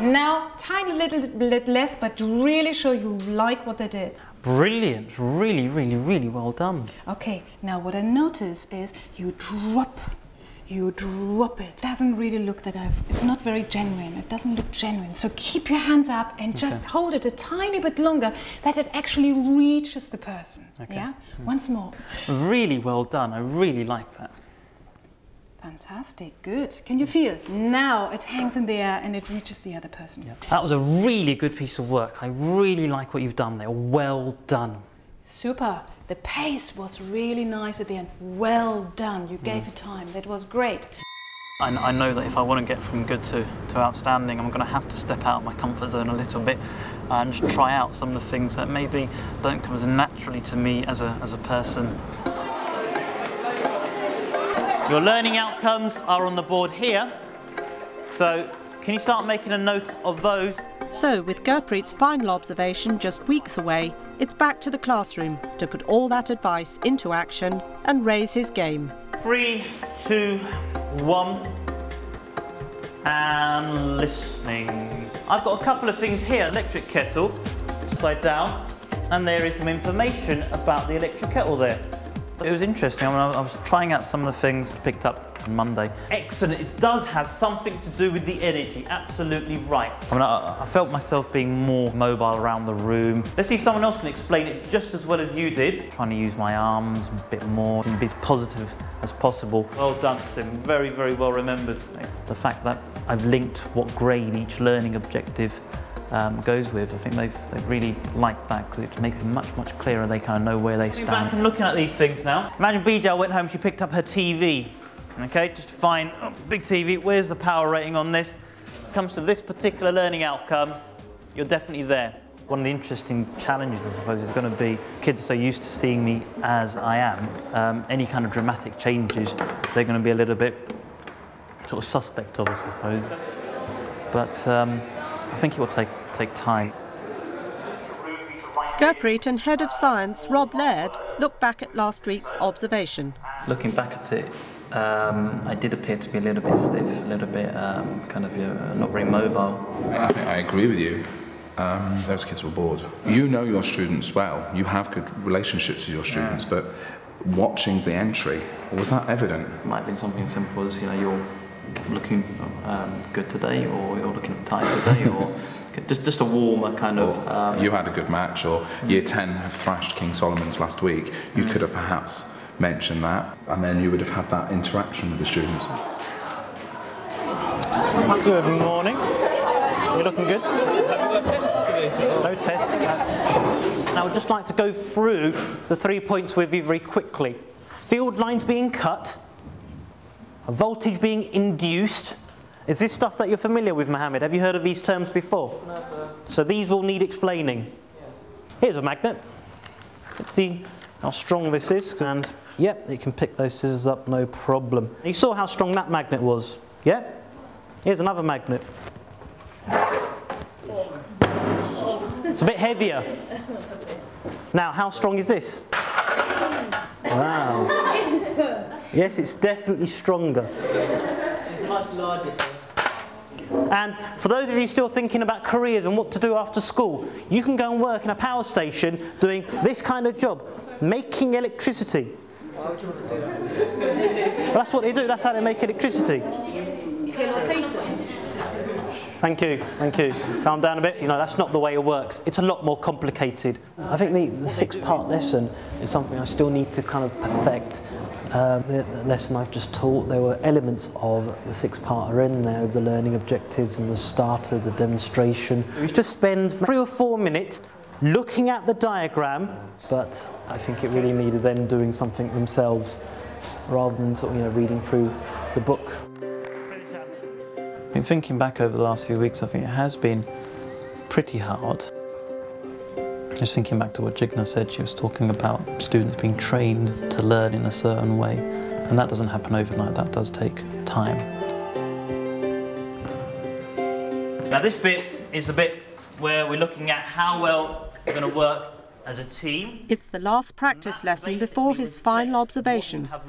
Now, tiny little bit less, but really show you like what they did. Brilliant, really, really, really well done. Okay, now what I notice is you drop it. It doesn't really look that it's not very genuine. It doesn't look genuine. So keep your hands up and just hold it a tiny bit longer that it actually reaches the person. Okay. Yeah? Once more. Really well done. I really like that. Fantastic, good. Can you feel? Now it hangs in the air and it reaches the other person. Yeah. That was a really good piece of work. I really like what you've done there. Well done. Super. The pace was really nice at the end. Well done. You gave it time. That was great. I know that if I want to get from good to outstanding, I'm going to have to step out of my comfort zone a little bit and just try out some of the things that maybe don't come as naturally to me as a person. Your learning outcomes are on the board here, so can you start making a note of those? So, with Gurpreet's final observation just weeks away, it's back to the classroom to put all that advice into action and raise his game. 3, 2, 1, and listening. I've got a couple of things here. Electric kettle, slide down, and there is some information about the electric kettle there. It was interesting. I mean, I was trying out some of the things picked up on Monday. Excellent. It does have something to do with the energy. Absolutely right. I mean, I felt myself being more mobile around the room. Let's see if someone else can explain it just as well as you did. Trying to use my arms a bit more and be as positive as possible. Well done, Sim. Very, very well remembered. The fact that I've linked what grade each learning objective goes with. I think they've really liked that because it makes it much clearer. They kind of know where they stand. Back and looking at these things now. Imagine Bijal went home, she picked up her TV. Okay, just to find, big TV, where's the power rating on this? When it comes to this particular learning outcome, you're definitely there. One of the interesting challenges, I suppose, is going to be kids are so used to seeing me as I am. Any kind of dramatic changes, they're going to be a little bit sort of suspect of us, I suppose. But I think it will take time. Gurpreet and Head of Science Rob Laird looked back at last week's observation. Looking back at it, I did appear to be a little bit stiff, a little bit not very mobile. I agree with you. Those kids were bored. You know your students well. You have good relationships with your students, but watching the entry, was that evident? It might have been something as simple as, you're looking good today, or you're looking tired today, or just a warmer kind of... You had a good match, or Year 10 have thrashed King Solomon's last week. You could have perhaps mentioned that, and then you would have had that interaction with the students. Good morning. You looking good? No tests. Now I'd just like to go through the 3 points with you very quickly. Field lines being cut, a voltage being induced. Is this stuff that you're familiar with, Mohammed? Have you heard of these terms before? No, sir. So these will need explaining. Yeah. Here's a magnet. Let's see how strong this is. And yep, you can pick those scissors up, no problem. You saw how strong that magnet was. Yeah? Here's another magnet. It's a bit heavier. Now, how strong is this? Wow. Yes, it's definitely stronger. It's much larger, sir. And for those of you still thinking about careers and what to do after school, you can go and work in a power station doing this kind of job, making electricity. Why would you want to do that? Well, that's what they do, that's how they make electricity. Thank you, thank you. Calm down a bit. That's not the way it works. It's a lot more complicated. I think the 6-part lesson is something I still need to kind of perfect. The lesson I've just taught, there were elements of the 6-parter in there, of the learning objectives and the starter, the demonstration. We just spend 3 or 4 minutes looking at the diagram, but I think it really needed them doing something themselves rather than sort of, reading through the book. Thinking back over the last few weeks, I think it has been pretty hard. Just thinking back to what Jigna said, she was talking about students being trained to learn in a certain way, and that doesn't happen overnight, that does take time. Now this bit is the bit where we're looking at how well we're going to work as a team. It's the last practice lesson before his final observation,